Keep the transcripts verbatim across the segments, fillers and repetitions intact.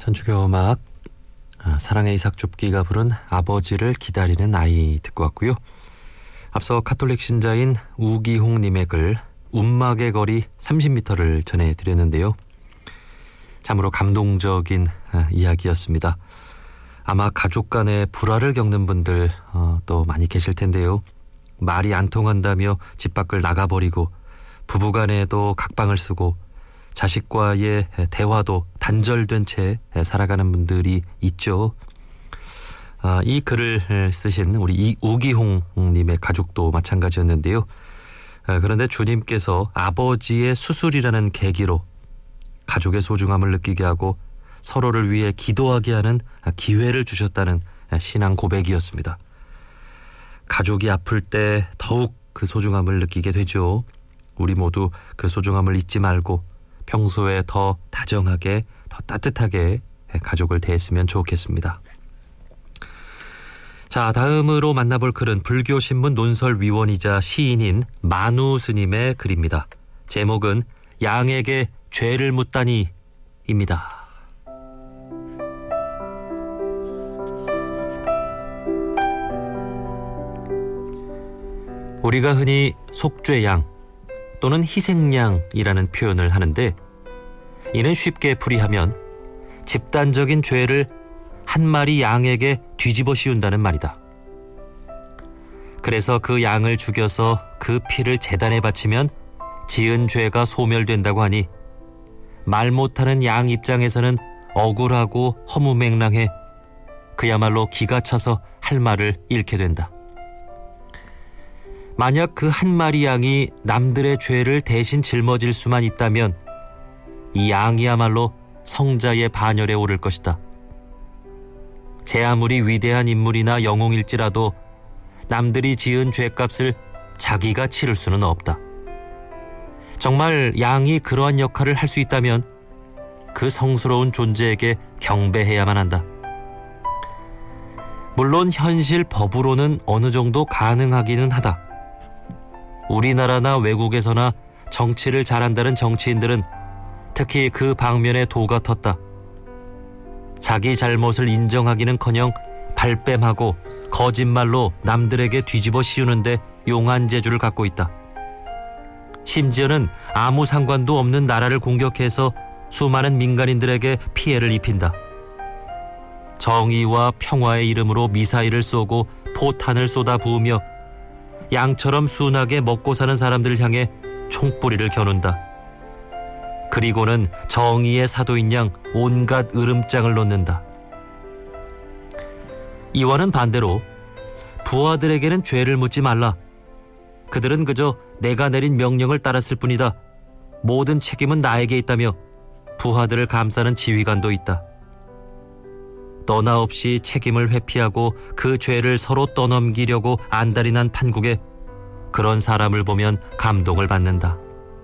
천주교 음악 아, 사랑의 이삭 줍기가 부른 아버지를 기다리는 아이 듣고 왔고요. 앞서 카톨릭 신자인 우기홍님의 글 움막의 거리 삼십 미터를 전해드렸는데요. 참으로 감동적인 아, 이야기였습니다. 아마 가족 간에 불화를 겪는 분들 어, 또 많이 계실 텐데요. 말이 안 통한다며 집 밖을 나가버리고 부부간에도 각방을 쓰고 자식과의 대화도 단절된 채 살아가는 분들이 있죠. 아, 이 글을 쓰신 우리 이 우기홍님의 가족도 마찬가지였는데요. 아, 그런데 주님께서 아버지의 수술이라는 계기로 가족의 소중함을 느끼게 하고 서로를 위해 기도하게 하는 기회를 주셨다는 신앙 고백이었습니다. 가족이 아플 때 더욱 그 소중함을 느끼게 되죠. 우리 모두 그 소중함을 잊지 말고 평소에 더 다정하게, 더 따뜻하게 가족을 대했으면 좋겠습니다. 자, 다음으로 만나볼 글은 불교신문 논설위원이자 시인인 만우 스님의 글입니다. 제목은 양에게 죄를 묻다니입니다. 우리가 흔히 속죄양 또는 희생양이라는 표현을 하는데 이는 쉽게 풀이하면 집단적인 죄를 한 마리 양에게 뒤집어 씌운다는 말이다. 그래서 그 양을 죽여서 그 피를 제단에 바치면 지은 죄가 소멸된다고 하니 말 못하는 양 입장에서는 억울하고 허무맹랑해 그야말로 기가 차서 할 말을 잃게 된다. 만약 그 한 마리 양이 남들의 죄를 대신 짊어질 수만 있다면 이 양이야말로 성자의 반열에 오를 것이다. 제 아무리 위대한 인물이나 영웅일지라도 남들이 지은 죄값을 자기가 치를 수는 없다. 정말 양이 그러한 역할을 할 수 있다면 그 성스러운 존재에게 경배해야만 한다. 물론 현실 법으로는 어느 정도 가능하기는 하다. 우리나라나 외국에서나 정치를 잘한다는 정치인들은 특히 그 방면에 도가 텄다. 자기 잘못을 인정하기는커녕 발뺌하고 거짓말로 남들에게 뒤집어 씌우는데 용한 재주를 갖고 있다. 심지어는 아무 상관도 없는 나라를 공격해서 수많은 민간인들에게 피해를 입힌다. 정의와 평화의 이름으로 미사일을 쏘고 포탄을 쏟아 부으며 양처럼 순하게 먹고 사는 사람들을 향해 총뿌리를 겨눈다. 그리고는 정의의 사도인 양 온갖 으름장을 놓는다. 이와는 반대로 부하들에게는 죄를 묻지 말라. 그들은 그저 내가 내린 명령을 따랐을 뿐이다. 모든 책임은 나에게 있다며 부하들을 감싸는 지휘관도 있다. 너나 없이 책임을 회피하고 그 죄를 서로 떠넘기려고 안달이 난 판국에 그런 사람을 보면 감동을 받는다.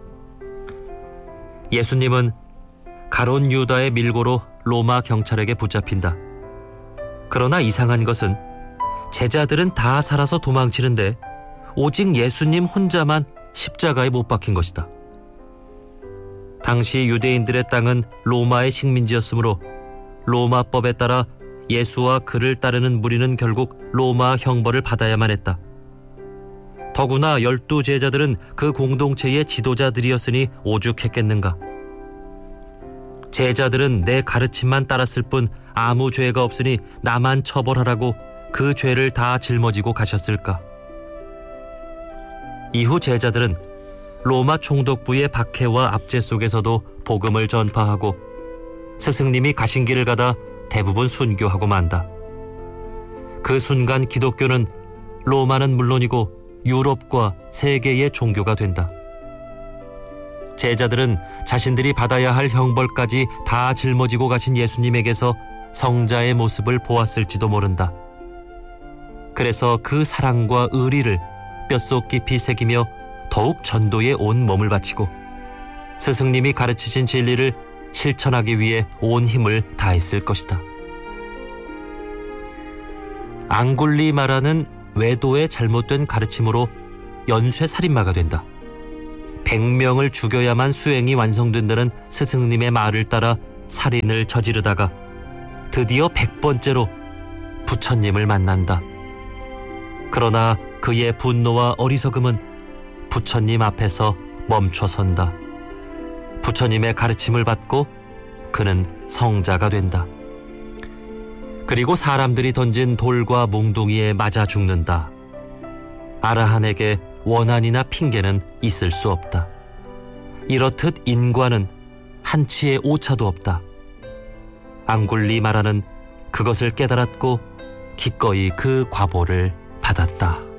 예수님은 가론 유다의 밀고로 로마 경찰에게 붙잡힌다. 그러나 이상한 것은 제자들은 다 살아서 도망치는데 오직 예수님 혼자만 십자가에 못 박힌 것이다. 당시 유대인들의 땅은 로마의 식민지였으므로 로마법에 따라 예수와 그를 따르는 무리는 결국 로마 형벌을 받아야만 했다. 더구나 열두 제자들은 그 공동체의 지도자들이었으니 오죽했겠는가. 제자들은 내 가르침만 따랐을 뿐 아무 죄가 없으니 나만 처벌하라고 그 죄를 다 짊어지고 가셨을까. 이후 제자들은 로마 총독부의 박해와 압제 속에서도 복음을 전파하고 스승님이 가신 길을 가다 대부분 순교하고 만다. 그 순간 기독교는 로마는 물론이고 유럽과 세계의 종교가 된다. 제자들은 자신들이 받아야 할 형벌까지 다 짊어지고 가신 예수님에게서 성자의 모습을 보았을지도 모른다. 그래서 그 사랑과 의리를 뼛속 깊이 새기며 더욱 전도에 온 몸을 바치고 스승님이 가르치신 진리를 실천하기 위해 온 힘을 다했을 것이다. 앙굴리마라는 외도의 잘못된 가르침으로 연쇄살인마가 된다. 백 명을 죽여야만 수행이 완성된다는 스승님의 말을 따라 살인을 저지르다가 드디어 백 번째로 부처님을 만난다. 그러나 그의 분노와 어리석음은 부처님 앞에서 멈춰선다. 부처님의 가르침을 받고 그는 성자가 된다. 그리고 사람들이 던진 돌과 몽둥이에 맞아 죽는다. 아라한에게 원한이나 핑계는 있을 수 없다. 이렇듯 인과는 한치의 오차도 없다. 앙굴리마라는 그것을 깨달았고 기꺼이 그 과보를 받았다.